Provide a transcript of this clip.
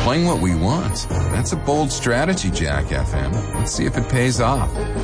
playing what we want. That's a bold strategy, Jack FM. Let's see if it pays off.